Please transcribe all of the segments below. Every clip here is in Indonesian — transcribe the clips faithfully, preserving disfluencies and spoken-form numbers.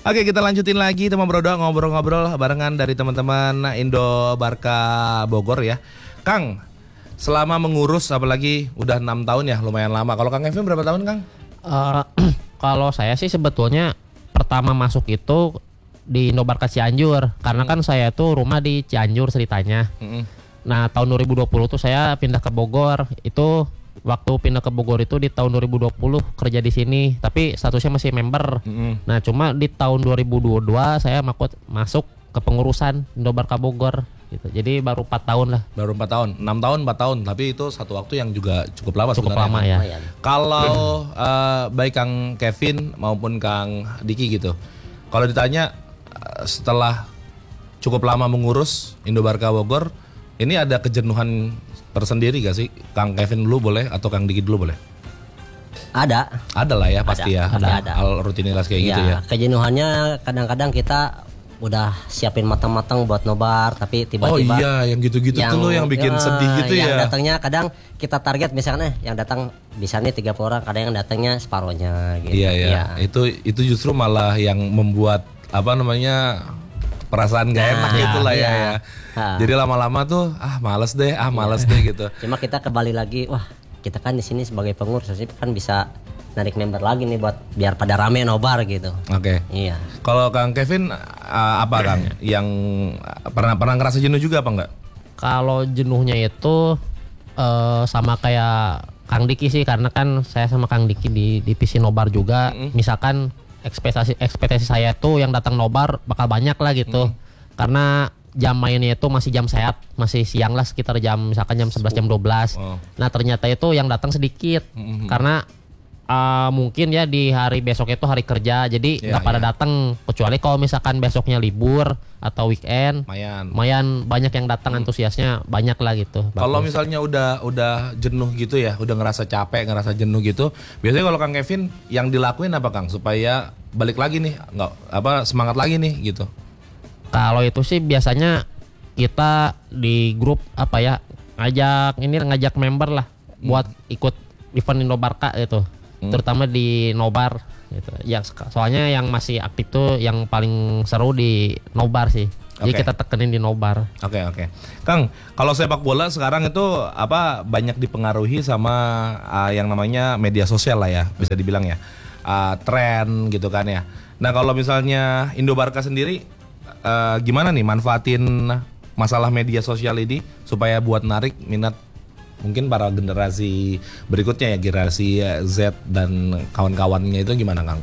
Oke, kita lanjutin lagi teman Brodo ngobrol-ngobrol barengan dari teman-teman Indo Barca Bogor ya. Kang, selama mengurus apalagi udah enam tahun ya, lumayan lama. Kalau Kang Kevin berapa tahun, Kang? Uh, kalau saya sih sebetulnya pertama masuk itu di Indo Barca Cianjur, karena kan saya tuh rumah di Cianjur ceritanya. Mm-hmm. Nah, tahun dua ribu dua puluh tuh saya pindah ke Bogor. Itu waktu pindah ke Bogor itu di tahun dua ribu dua puluh kerja di sini, tapi statusnya masih member. Mm-hmm. Nah, cuma di tahun dua ribu dua puluh dua saya makut masuk ke pengurusan Indo Barca Bogor gitu. Jadi baru empat tahun lah. Baru empat tahun, enam tahun, empat tahun, tapi itu satu waktu yang juga cukup lama cukup sebenarnya. Cukup lama ya. Kalau uh, baik Kang Kevin maupun Kang Diki gitu. Kalau ditanya uh, setelah cukup lama mengurus Indo Barca Bogor, ini ada kejenuhan tersendiri gak sih? Kang Kevin dulu boleh atau Kang Diki dulu boleh? Ada. Ada lah ya pasti ada, ya. Ada, ada. Hal rutinitas kayak ya, gitu ya. Kejenuhannya kadang-kadang kita udah siapin matang-matang buat nobar, tapi tiba-tiba. Oh iya, yang gitu-gitu yang, tuh lo yang bikin uh, sedih gitu yang ya. Yang datangnya kadang kita target misalnya yang datang bisa nih tiga puluh orang, kadang yang datangnya separohnya gitu. Iya iya. Ya. Itu itu justru malah yang membuat apa namanya perasaan gak enak nah, gitu lah ya. ya. Ha. Jadi lama-lama tuh ah males deh, ah males ya. deh gitu. Cuma kita kembali lagi, wah kita kan di sini sebagai pengurus kan bisa narik member lagi nih buat biar pada rame nobar gitu. Oke. Okay. Iya. Kalau Kang Kevin uh, apa Kang yang pernah pernah ngerasa jenuh juga apa enggak? Kalau jenuhnya itu uh, sama kayak Kang Diki sih, karena kan saya sama Kang Diki di divisi nobar juga. Mm-hmm. Misalkan ekspektasi ekspektasi saya tuh yang datang nobar bakal banyak lah gitu. Mm-hmm. Karena jam mainnya itu masih jam sehat, masih siang lah sekitar jam misalkan jam sebelas jam dua belas. Oh. Nah, ternyata itu yang datang sedikit. Mm-hmm. Karena Uh, mungkin ya di hari besok itu hari kerja, jadi nggak yeah, pada yeah. datang, kecuali kalau misalkan besoknya libur atau weekend, mayan, mayan banyak yang datang, hmm. antusiasnya banyak lah gitu. Kalau misalnya udah udah jenuh gitu ya, udah ngerasa capek, ngerasa jenuh gitu, biasanya kalau Kang Kevin yang dilakuin apa Kang supaya balik lagi nih, nggak apa semangat lagi nih gitu? Kalau itu sih biasanya kita di grup apa ya ngajak ini ngajak member lah hmm. buat ikut event Indo Barca gitu. Hmm. Terutama di nobar gitu. Ya, soalnya yang masih aktif tuh yang paling seru di nobar sih. Jadi okay. kita tekenin di nobar. Oke okay, oke. Okay. Kang, kalau sepak bola sekarang itu apa banyak dipengaruhi sama uh, yang namanya media sosial lah ya, bisa dibilang ya. Uh, tren gitu kan ya. Nah, kalau misalnya Indo Barca sendiri uh, gimana nih manfaatin masalah media sosial ini supaya buat narik minat mungkin para generasi berikutnya ya, generasi Z dan kawan-kawannya itu gimana Kang?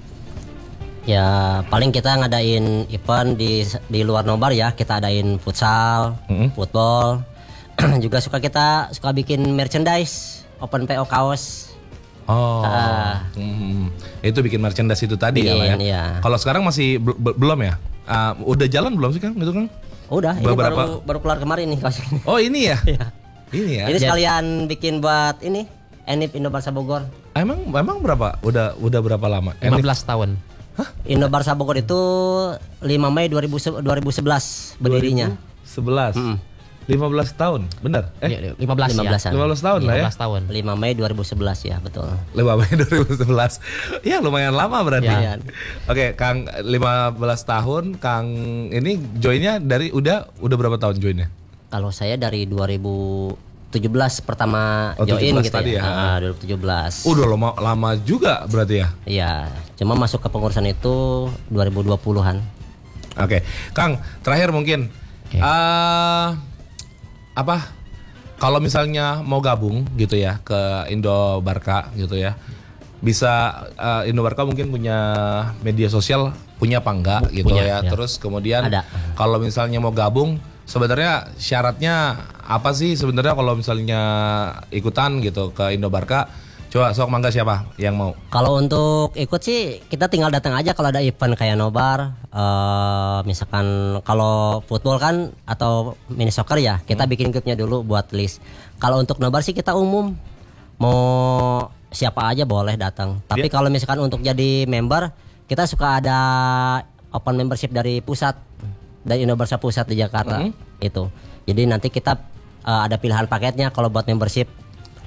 Ya paling kita ngadain event di di luar nobar ya, kita adain futsal, mm-hmm. football, juga suka kita suka bikin merchandise, open P O kaos. Oh, uh, mm-hmm. itu bikin merchandise itu tadi bikin, ya, ya. Kalau sekarang masih b- b- belum ya? Uh, udah jalan belum sih Kang? Gitu Kang? Udah, Beberapa... ini baru baru keluar kemarin nih kaos ini. Oh ini ya? Ini ya. Ini sekalian bikin buat ini Enif Indo Barca Bogor. Emang emang berapa? Udah udah berapa lama? lima belas tahun. Hah? Indo Barca Bogor itu lima Mei dua ribu sebelas berdirinya. dua ribu sebelas. Mm. lima belas tahun, benar? Eh, lima belas ya. lima belas tahun lah ya. lima belas tahun. lima Mei dua ribu sebelas ya, betul. lima Mei dua ribu sebelas. Ya, lumayan lama berarti. Ya. Oke, Kang lima belas tahun, Kang ini joinnya dari udah udah berapa tahun joinnya? Kalau saya dari dua ribu tujuh belas pertama oh, join gitu tadi ya. ya. Ah, dua ribu tujuh belas. Udah lama lama juga berarti ya. Iya, cuma masuk ke pengurusan itu dua ribu dua puluhan. Oke, Kang, terakhir mungkin okay. uh, apa kalau misalnya mau gabung gitu ya ke Indo Barca gitu ya. Bisa uh, Indo Barca mungkin punya media sosial, punya apa enggak gitu punya, ya. ya. Terus kemudian kalau misalnya mau gabung, sebenarnya syaratnya apa sih sebenarnya kalau misalnya ikutan gitu ke Indo Barca? Coba sok mangga siapa yang mau? Kalau untuk ikut sih kita tinggal datang aja kalau ada event kayak nobar, uh, misalkan kalau football kan atau mini soccer ya kita hmm. bikin grupnya dulu buat list. Kalau untuk nobar sih kita umum, mau siapa aja boleh datang. Tapi yeah. kalau misalkan untuk jadi member kita suka ada open membership dari pusat, dari Indo Barca pusat di Jakarta hmm. itu. Jadi nanti kita uh, ada pilihan paketnya kalau buat membership.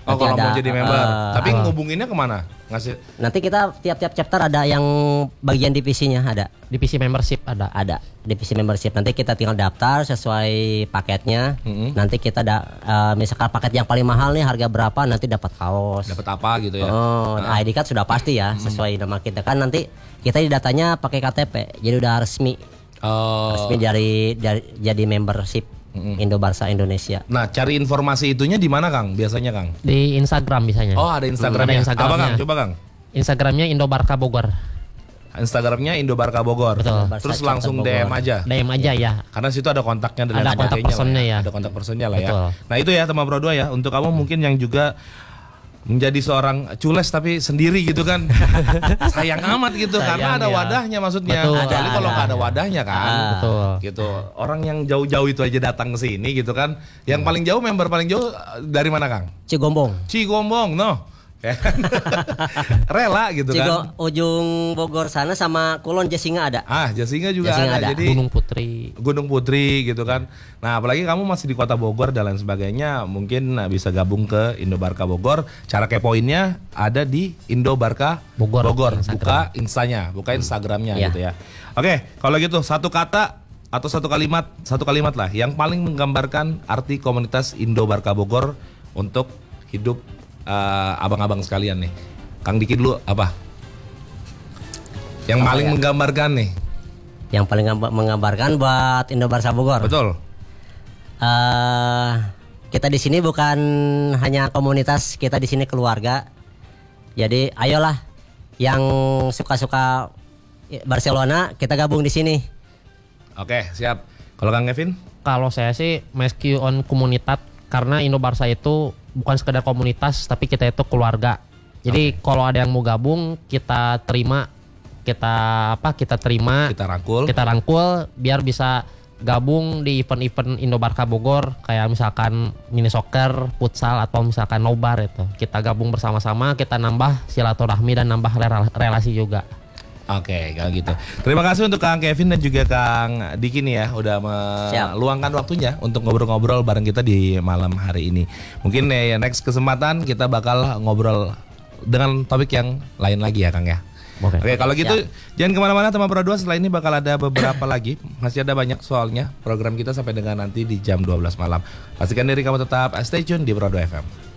Oh, Nanti kalau ada, mau jadi member. uh, Tapi uh, ngubunginnya kemana? Ngasih nanti kita tiap-tiap chapter ada yang bagian divisinya ada. Divisi membership ada. Ada divisi membership. Nanti kita tinggal daftar sesuai paketnya. Mm-hmm. Nanti kita da, uh, misalkan paket yang paling mahal nih harga berapa, nanti dapat kaos. dapat apa gitu ya. Oh, Nah. I D card sudah pasti ya sesuai nama kita kan. Nanti kita di datanya pakai K T P. Jadi udah resmi. Oh. Resmi dari, dari jadi membership Indo Barca Indonesia. Nah, cari informasi itunya di mana, Kang? Biasanya, Kang? Di Instagram biasanya. Oh, ada Instagramnya. Ada Instagramnya. Apa, Kang? Coba, Kang. Instagramnya Indo Barca Bogor. Instagramnya Indo Barca Bogor. Betul. Terus Barca langsung Bogor. D M aja. D M aja ya. Karena situ ada kontaknya dan Ada lain kontak sebagainya personnya lah ya. Ada kontak personnya lah ya. Betul. Nah, itu ya teman Pro dua ya. Untuk kamu mungkin yang juga menjadi seorang cules tapi sendiri gitu kan. Sayang amat gitu Sayang, karena ada ya. wadahnya maksudnya. Betul. Kecuali Ada, kalau ada, nggak ada ada. wadahnya kan. Ah. Betul. Gitu. Orang yang jauh-jauh itu aja datang ke sini gitu kan. Yang paling jauh member paling jauh dari mana, Kang? Cigombong. Cigombong, no. Rela gitu Cigo, kan. ujung Bogor sana sama Kulon Jasinga ada. Ah, Jasinga juga Jasinga ada. ada. Jadi Gunung Putri. Gunung Putri gitu kan. Nah, apalagi kamu masih di Kota Bogor dan lain sebagainya, mungkin nah, bisa gabung ke Indo Barca Bogor. Cara kepoinnya ada di Indo Barca Bogor, Bogor. Instagram. Buka instanya, buka Instagramnya Iya. gitu ya. Oke, kalau gitu satu kata atau satu kalimat, satu kalimat lah yang paling menggambarkan arti komunitas Indo Barca Bogor untuk hidup uh, abang-abang sekalian nih. Kang Diki dulu apa? Yang Apa paling ya? menggambarkan nih. Yang paling ngamba- menggambarkan buat Indo Barca Bogor. Betul. Eh, kita di sini bukan hanya komunitas, kita di sini keluarga. Jadi ayolah yang suka-suka Barcelona kita gabung di sini. Oke, siap. Kalau Kang Kevin? Kalau saya sih meski on komunitas karena Indo Barca itu bukan sekedar komunitas tapi kita itu keluarga. Jadi kalau ada yang mau gabung kita terima, kita apa kita terima, Kita rangkul. kita rangkul biar bisa gabung di event-event Indo Barca Bogor kayak misalkan mini soccer, futsal atau misalkan nobar itu. Kita gabung bersama-sama, kita nambah silaturahmi dan nambah rela- relasi juga. Oke, kalau gitu. Terima kasih untuk Kang Kevin dan juga Kang Diki nih ya udah Siap. meluangkan waktunya untuk ngobrol-ngobrol bareng kita di malam hari ini. Mungkin ya next kesempatan kita bakal ngobrol dengan topik yang lain lagi ya, Kang ya. Oke. Oke, kalau gitu jangan kemana-mana teman Pro dua. Setelah ini bakal ada beberapa lagi. Masih ada banyak soalnya program kita sampai dengan nanti di jam dua belas malam. Pastikan diri kamu tetap stay tune di Pro dua F M.